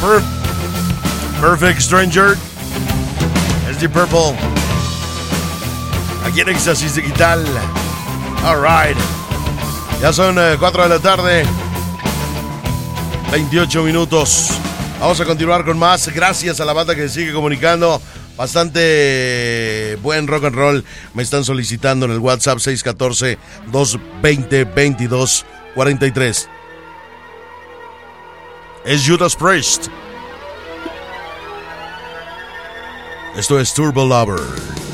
Perfect Stranger. Es Deep Purple. Aquí en Éxtasis Digital. Alright. Ya son 4 de la tarde. 28 minutos. Vamos a continuar con más. Gracias a la banda que sigue comunicando. Bastante buen rock and roll. Me están solicitando en el WhatsApp 614-220-2243. Es Judas Priest. Esto es Turbo Lover.